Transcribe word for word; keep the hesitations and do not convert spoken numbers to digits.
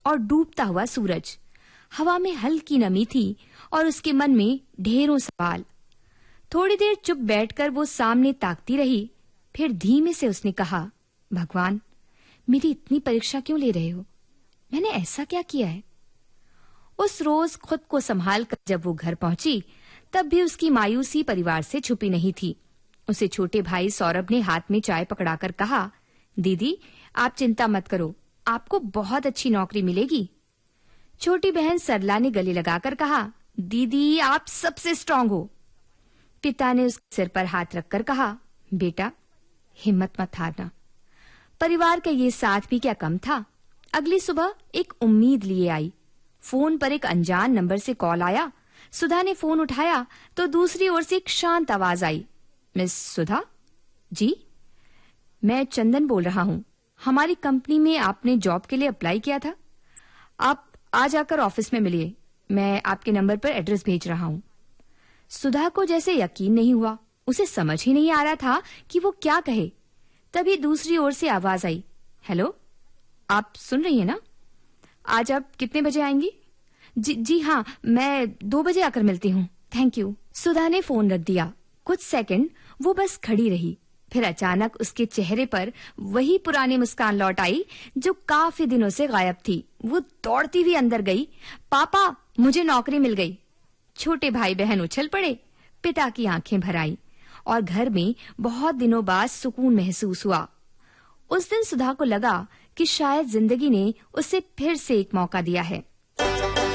और डूबता हुआ सूरज। हवा में हल्की नमी थी और उसके मन में ढेरों सवाल। थोड़ी देर चुप बैठकर वो सामने ताकती रही। फिर धीमे से उसने कहा, भगवान, मेरी इतनी परीक्षा क्यों ले रहे हो? मैंने ऐसा क्या किया है? उस रोज खुद को संभाल कर जब वो घर पहुंची, तब भी उसकी मायूसी परिवार से छुपी नहीं थी। उसे छोटे भाई सौरभ ने हाथ में चाय पकड़ाकर कहा, दीदी, आप चिंता मत करो, आपको बहुत अच्छी नौकरी मिलेगी। छोटी बहन सरला ने गले लगाकर कहा, दीदी, आप सबसे स्ट्रांग हो। पिता ने उसके सिर पर हाथ रखकर कहा, बेटा, हिम्मत मत हारना। परिवार का ये साथ भी क्या कम था। अगली सुबह एक उम्मीद लिए आई। फोन पर एक अनजान नंबर से कॉल आया। सुधा ने फोन उठाया तो दूसरी ओर से एक शांत आवाज आई, मिस सुधा? जी, मैं चंदन बोल रहा हूँ। हमारी कंपनी में आपने जॉब के लिए अप्लाई किया था। आप आज आकर ऑफिस में मिलिए। मैं आपके नंबर पर एड्रेस भेज रहा हूँ। सुधा को जैसे यकीन नहीं हुआ। उसे समझ ही नहीं आ रहा था कि वो क्या कहे। तभी दूसरी ओर से आवाज आई, हेलो, आप सुन रही हैं ना? आज आप कितने बजे आएंगी? जी जी हाँ, मैं दो बजे आकर मिलती हूँ। Thank you. सुधा ने फोन रख दिया। कुछ सेकंड वो बस खड़ी रही। फिर अचानक उसके चेहरे पर वही पुरानी मुस्कान लौट आई जो काफी दिनों से गायब थी। वो दौड़ती हुई अंदर गई। पापा, मुझे नौकरी मिल गई। छोटे भाई बहन उछल पड़े। पिता की आंखें भर आई और घर में बहुत दिनों बाद सुकून महसूस हुआ। उस दिन सुधा को लगा कि शायद जिंदगी ने उसे फिर से एक मौका दिया है।